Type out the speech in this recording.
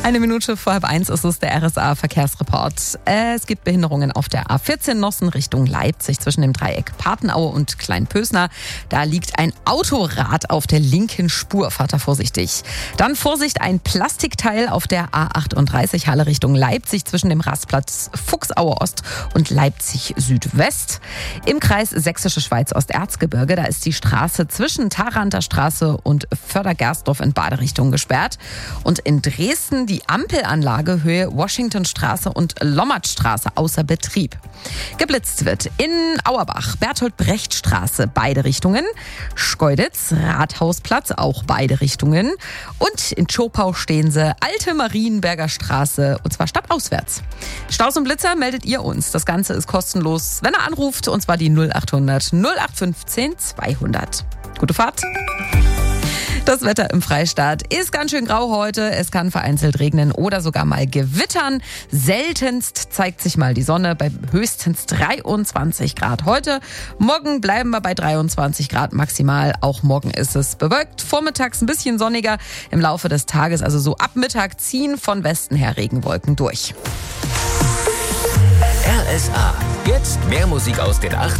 Eine Minute vor 12:30 ist es, der RSA-Verkehrsreport. Es gibt Behinderungen auf der A14 Nossen Richtung Leipzig zwischen dem Dreieck Patenaue und Kleinpösner. Da liegt ein Autorad auf der linken Spur. Fahrt da vorsichtig. Dann Vorsicht, ein Plastikteil auf der A38 Halle Richtung Leipzig zwischen dem Rastplatz Fuchsaue Ost und Leipzig Südwest. Im Kreis Sächsische Schweiz Osterzgebirge, da ist die Straße zwischen Tharanter Straße und Fördergersdorf in Baderichtung gesperrt. Und in Dresden die Ampelanlage Höhe Washingtonstraße und Lommertstraße außer Betrieb. Geblitzt wird in Auerbach, Bertolt-Brecht-Straße, beide Richtungen. Schkeuditz, Rathausplatz, auch beide Richtungen. Und in Tschopau stehen sie, Alte Marienberger Straße, und zwar stadtauswärts. Staus und Blitzer meldet ihr uns. Das Ganze ist kostenlos, wenn ihr anruft, und zwar die 0800 0815 200. Gute Fahrt. Das Wetter im Freistaat ist ganz schön grau heute. Es kann vereinzelt regnen oder sogar mal gewittern. Seltenst zeigt sich mal die Sonne bei höchstens 23 Grad heute. Morgen bleiben wir bei 23 Grad maximal. Auch morgen ist es bewölkt. Vormittags ein bisschen sonniger. Im Laufe des Tages, also so ab Mittag, ziehen von Westen her Regenwolken durch. RSA. Jetzt mehr Musik aus den 80ern.